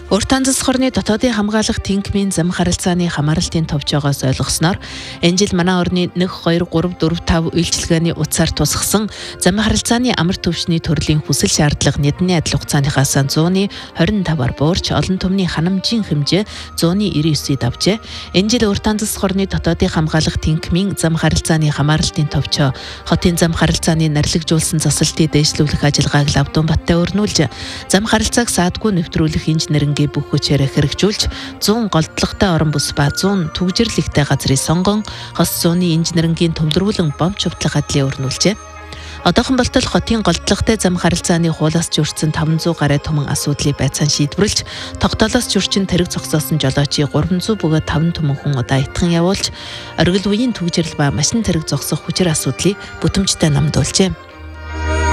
Урт танзас хорны дотоодын хамгаалах тэнхмийн зам харилцааны хамааралтын товчоогоос ойлгосноор энэ жил манай орны 1 2 3 4 5 үйлчилгээний утсаар тусгасан зам харилцааны амар төвшний төрлийн хүсэл шаардлага нийтний адил хугацааныхаас 125-аар буурч олон түмний ханамжийн хэмжээ 199-д авчээ. Энэ жил урт танзас хорны дотоодын хамгаалах тэнхмийн зам харилцааны хамааралтын товчоо хотын зам харилцааны нарлагжуулсан засалтыг дээшлүүлэх ажиллагааг Лавдуунбаттай өрнүүлж, зам харилцааг саадгүй нэвтрүүлэх инженерингийн бүх хүчээр хэрэгжүүлж 100 голдлоготой орон бус ба 100 түгжирлэгтэй газрыг сонгон хос зууны инженерингийн төвлөрүүлэн бомч хувтлах хадлыг өрнүүлжээ. Одоохон болтол хотын голдлоготой зам харилцааны хуулиас зөрчсөн 500 гаруй түмэн асуудлыг байцаан шийдвэрлэж, тогтоолоос зөрчин тэрэг зогсоосон жолоочийг 300 бөгөөд 5 түмэн хүн удаайтхан явуулж, оргил үеийн түгжирэл ба машин тэрэг зогсох хүчир асуудлыг бүтэмжтэй намдуулжээ.